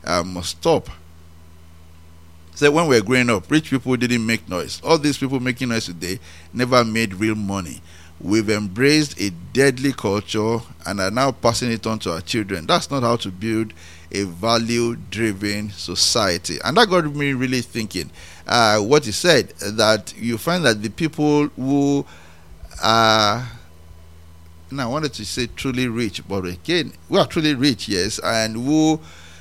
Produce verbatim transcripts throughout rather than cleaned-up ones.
uh, must stop. So when we were growing up, rich people didn't make noise. All these people making noise today never made real money. We've embraced a deadly culture and are now passing it on to our children. That's not how to build a value-driven society. And that got me really thinking. Uh, what he said, that you find that the people who are, now I wanted to say truly rich, but again, we are truly rich, yes, and who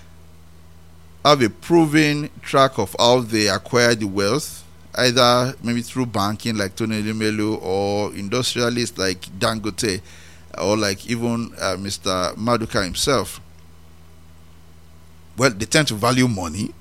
have a proven track of how they acquire the wealth, either maybe through banking like Tony Elumelu, or industrialists like Dangote, or like even uh, Mister Maduka himself. Well, they tend to value money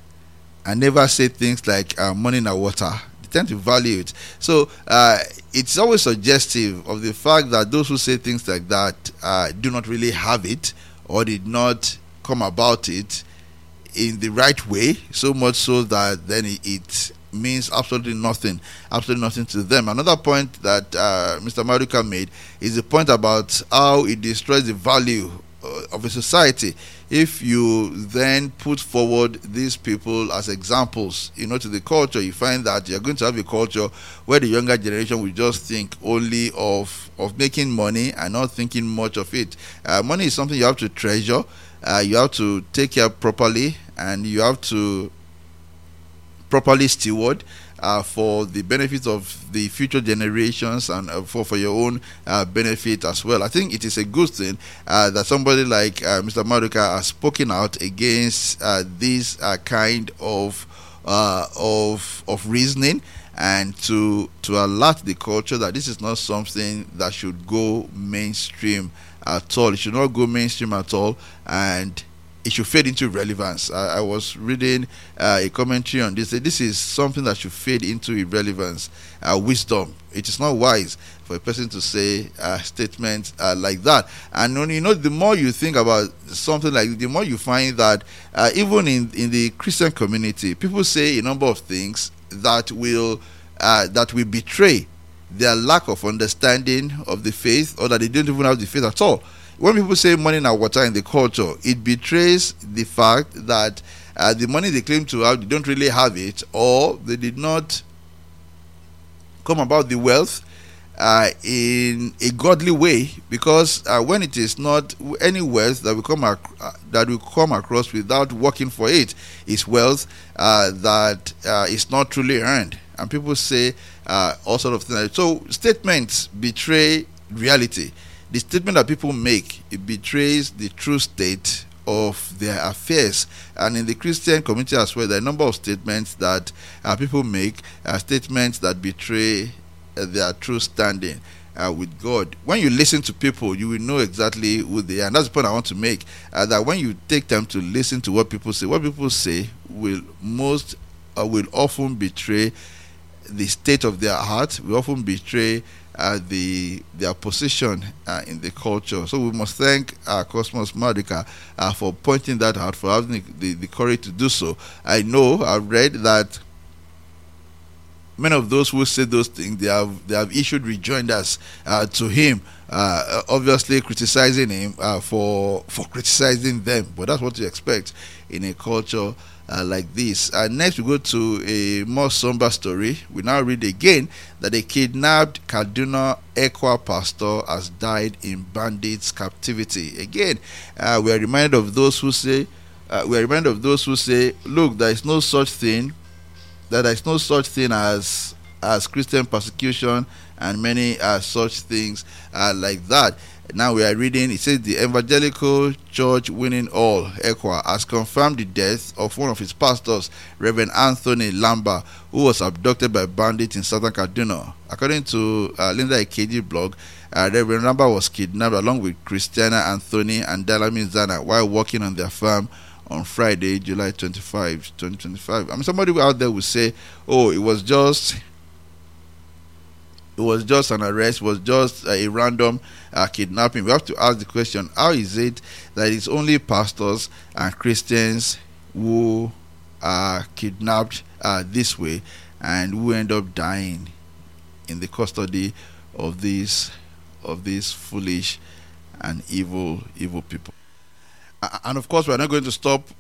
and never say things like uh, money in the water. They tend to value it. So uh, it's always suggestive of the fact that those who say things like that uh, do not really have it, or did not come about it in the right way, so much so that then it, it means absolutely nothing, absolutely nothing to them. Another point that uh, Mister Maduka made is the point about how it destroys the value uh, of a society. If you then put forward these people as examples, you know, to the culture, you find that you're going to have a culture where the younger generation will just think only of of making money and not thinking much of it. Uh, money is something you have to treasure. Uh, you have to take care properly, and you have to properly steward uh, for the benefit of the future generations, and uh, for, for your own uh, benefit as well. I think it is a good thing uh, that somebody like uh, Mister Maduka has spoken out against uh, this uh, kind of uh, of of reasoning, and to to alert the culture that this is not something that should go mainstream at all. It should not go mainstream at all, and it should fade into irrelevance. I, I was reading uh, a commentary on this. This is something that should fade into irrelevance. Uh, wisdom. It is not wise for a person to say a statement uh, like that. And when, you know, the more you think about something like, the more you find that uh, even in in the Christian community, people say a number of things that will uh, that will betray their lack of understanding of the faith, or that they don't even have the faith at all. When people say money in our water in the culture, it betrays the fact that uh, the money they claim to have, they don't really have it, or they did not come about the wealth uh, in a godly way. Because uh, when it is not any wealth that we come ac- uh, that we come across without working for it, is wealth uh, that uh, is not truly earned. And people say uh, all sort of things. So statements betray reality. The statement that people make, it betrays the true state of their affairs. And in the Christian community as well, there are a number of statements that uh, people make, uh, statements that betray uh, their true standing uh, with God. When you listen to people, you will know exactly who they are. And that's the point I want to make, uh, that when you take time to listen to what people say, what people say will most uh, will often betray the state of their heart, will often betray Uh, the their position uh, in the culture. So we must thank uh, Cosmos Maduka uh, for pointing that out, for having the, the, the courage to do so. I know, I've read that many of those who say those things, they have they have issued rejoinders uh, to him, uh, obviously criticizing him uh, for for criticizing them. But that's what you expect in a culture Uh, like this. Uh, next, we go to a more somber story. We now read again that a kidnapped Kaduna Ekwa pastor has died in bandits' captivity. Again, uh, we are reminded of those who say, uh, we are reminded of those who say, look, there is no such thing, that there is no such thing as as Christian persecution, and many uh, such things uh, like that. Now we are reading, it says the Evangelical Church Winning All, Ekwa, has confirmed the death of one of its pastors, Reverend Anthony Lamba, who was abducted by bandits in southern Kaduna. According to uh, Linda Ikeji blog, uh, Reverend Lamba was kidnapped along with Christiana Anthony and Dalami Zana while working on their farm on Friday, July twenty-fifth, twenty twenty-five. I mean, somebody out there will say, oh, it was just... It was just an arrest, it was just a random uh, kidnapping. We have to ask the question, how is it that it's only pastors and Christians who are kidnapped uh, this way, and who end up dying in the custody of these of these foolish and evil evil people? Uh, and of course, we're not going to stop